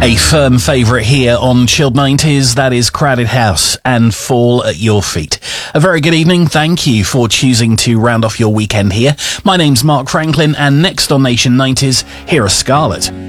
A firm favourite here on Chilled 90s, that is Crowded House and Fall at Your Feet. A very good evening, thank you for choosing to round off your weekend here. My name's Mark Franklin, and next on Nation 90s, here are Scarlet.